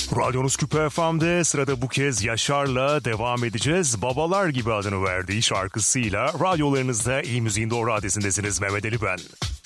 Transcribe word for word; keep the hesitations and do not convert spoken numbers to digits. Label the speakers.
Speaker 1: Radyonuz Küpe F M'de sırada bu kez Yaşar'la devam edeceğiz. Babalar Gibi adını verdiği şarkısıyla radyolarınızda iyi müziğin doğru adresindesiniz. Mehmet Ali ben.